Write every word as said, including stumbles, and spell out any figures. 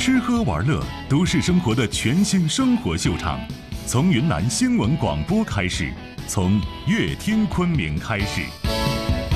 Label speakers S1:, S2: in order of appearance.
S1: 吃喝玩乐，都市生活的全新生活秀场，从云南新闻广播开始，从乐听昆明开始。